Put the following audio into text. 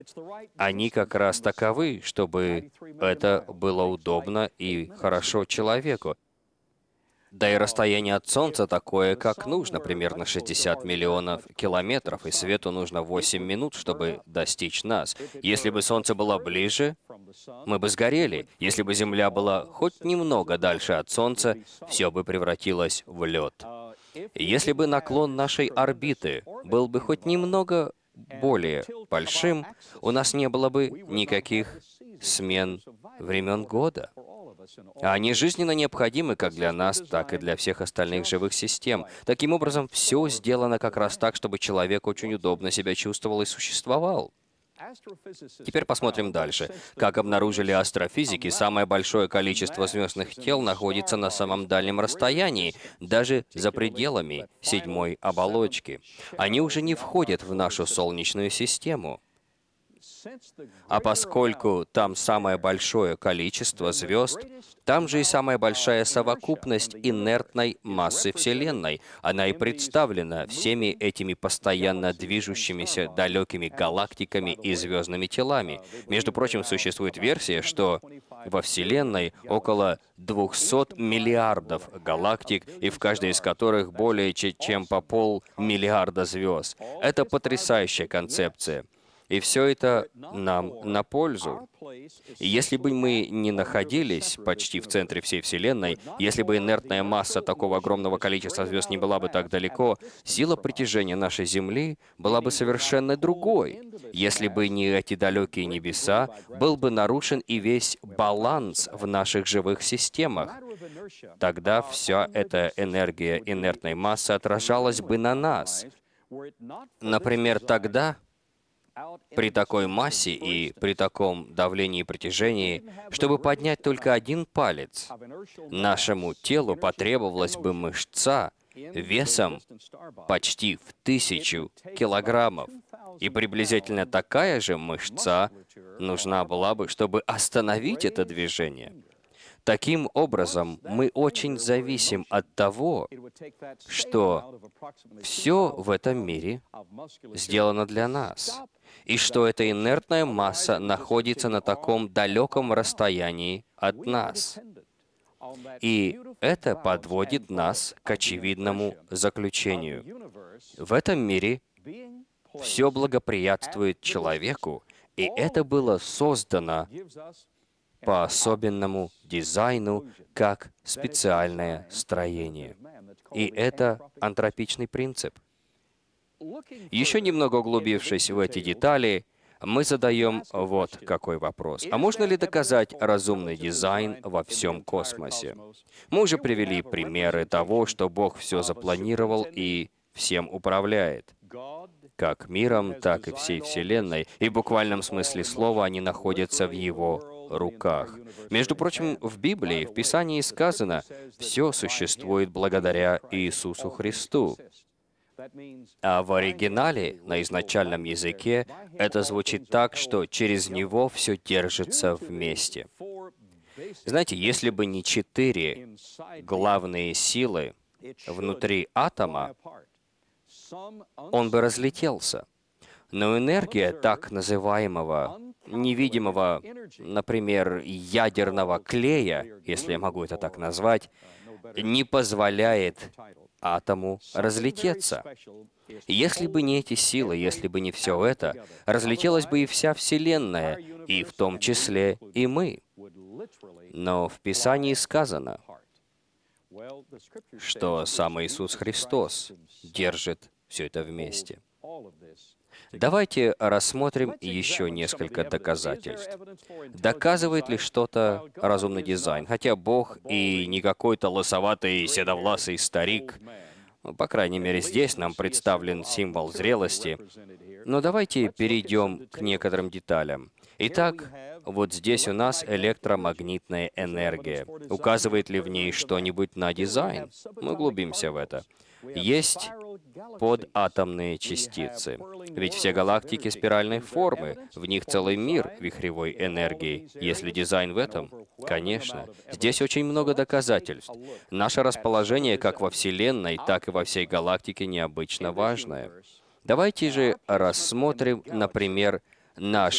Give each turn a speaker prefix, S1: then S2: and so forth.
S1: Они как раз таковы, чтобы это было удобно и хорошо человеку. Да и расстояние от Солнца такое, как нужно, примерно 60 миллионов километров, и свету нужно 8 минут, чтобы достичь нас. Если бы Солнце было ближе, мы бы сгорели. Если бы Земля была хоть немного дальше от Солнца, все бы превратилось в лед. Если бы наклон нашей орбиты был бы хоть немного более большим, у нас не было бы никаких смен времен года. А они жизненно необходимы как для нас, так и для всех остальных живых систем. Таким образом, все сделано как раз так, чтобы человек очень удобно себя чувствовал и существовал. Теперь посмотрим дальше. Как обнаружили астрофизики, самое большое количество звездных тел находится на самом дальнем расстоянии, даже за пределами седьмой оболочки. Они уже не входят в нашу Солнечную систему. А поскольку там самое большое количество звезд, там же и самая большая совокупность инертной массы Вселенной. Она и представлена всеми этими постоянно движущимися далекими галактиками и звездными телами. Между прочим, существует версия, что во Вселенной около 200 миллиардов галактик, и в каждой из которых более чем по полмиллиарда звезд. Это потрясающая концепция. И все это нам на пользу. И если бы мы не находились почти в центре всей Вселенной, если бы инертная масса такого огромного количества звезд не была бы так далеко, сила притяжения нашей Земли была бы совершенно другой. Если бы не эти далекие небеса, был бы нарушен и весь баланс в наших живых системах. Тогда вся эта энергия инертной массы отражалась бы на нас. Например, тогда, при такой массе и при таком давлении и притяжении, чтобы поднять только один палец, нашему телу потребовалась бы мышца весом почти в 1000 килограммов. И приблизительно такая же мышца нужна была бы, чтобы остановить это движение. Таким образом, мы очень зависим от того, что все в этом мире сделано для нас, и что эта инертная масса находится на таком далеком расстоянии от нас. И это подводит нас к очевидному заключению. В этом мире все благоприятствует человеку, и это было создано по особенному дизайну, как специальное строение. И это антропичный принцип. Еще немного углубившись в эти детали, мы задаем вот какой вопрос. А можно ли доказать разумный дизайн во всем космосе? Мы уже привели примеры того, что Бог все запланировал и всем управляет. Как миром, так и всей Вселенной. И в буквальном смысле слова они находятся в Его руках. Между прочим, в Библии, в Писании сказано, «Все существует благодаря Иисусу Христу». А в оригинале, на изначальном языке, это звучит так, что через Него все держится вместе. Знаете, если бы не 4 главные силы внутри атома, он бы разлетелся. Но энергия так называемого невидимого, например, ядерного клея, если я могу это так назвать, не позволяет атому разлететься. Если бы не эти силы, если бы не все это, разлетелась бы и вся Вселенная, и в том числе и мы. Но в Писании сказано, что сам Иисус Христос держит все это вместе. Давайте рассмотрим еще несколько доказательств. Доказывает ли что-то разумный дизайн? Хотя Бог и не какой-то лысоватый, седовласый старик, по крайней мере, здесь нам представлен символ зрелости. Но давайте перейдем к некоторым деталям. Итак, вот здесь у нас электромагнитная энергия. Указывает ли в ней что-нибудь на дизайн? Мы углубимся в это. Есть податомные частицы. Ведь все галактики спиральной формы, в них целый мир вихревой энергии. Если дизайн в этом? Конечно. Здесь очень много доказательств. Наше расположение как во Вселенной, так и во всей галактике необычно важное. Давайте же рассмотрим, например, наш